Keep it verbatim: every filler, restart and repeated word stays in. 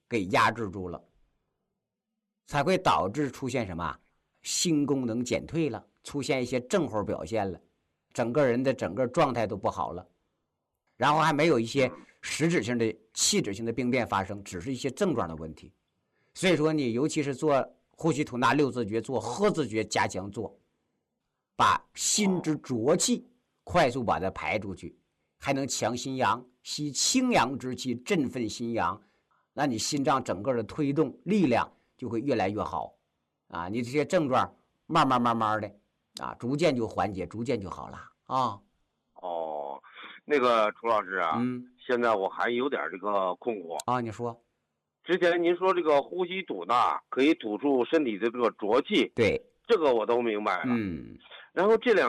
给压制住了，才会导致出现什么心功能减退了，出现一些症候表现了，整个人的整个状态都不好了，然后还没有一些实质性的器质性的病变发生，只是一些症状的问题。所以说你尤其是做呼吸吐纳六字诀，做呵字诀加强做，把心之浊气快速把它排出去，还能强心阳，吸清阳之气，振奋心阳，那你心脏整个的推动力量就会越来越好啊！你这些症状慢慢慢慢的啊，逐渐就缓解，逐渐就好了啊。 哦，那个楚老师啊， 嗯， 现在我还有点这个困惑啊，你说。 之前您说这个呼吸吐纳可以吐出身体的这个浊气， 对， 这个我都明白了。 嗯。 然后这两